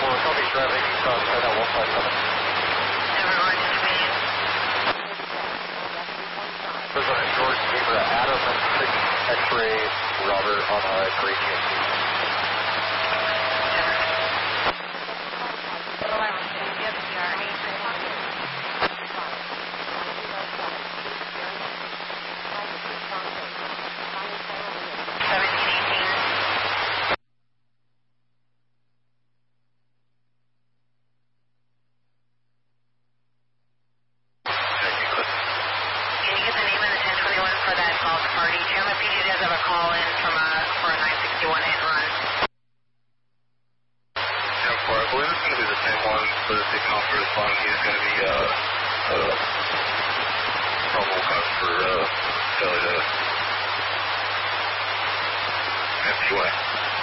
copy, driving east on China 157. Everyone, information. President George Zebra, Adam and 6 X-ray, Robert on grade GMC. Probable cause for failure to empty way.